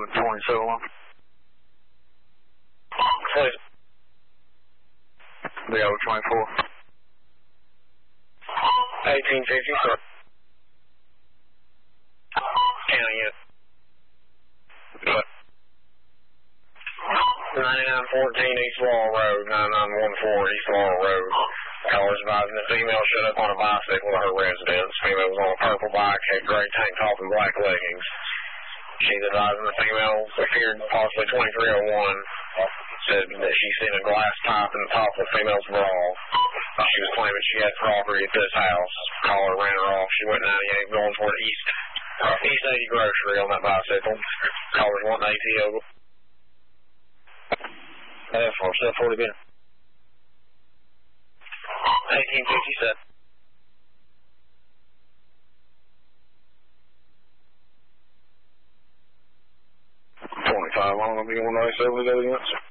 27. Please. The 24. 1850, sir. County unit. What? 9914 East Laurel Road, 9914 East Laurel Road. Callers advising the female showed up on a bicycle at her residence. Female was on a purple bike, had gray tank top and black leggings. She's advising the female appeared possibly 2301. Said that she seen a glass pipe in the top of the female's bra. She was claiming she had property at this house. Caller ran her off. She went 98 going toward East 80 Grocery on that bicycle. Callers wanting ATO. That's for 740 bit. 1857. 25 long, I'll be on 97 to go against.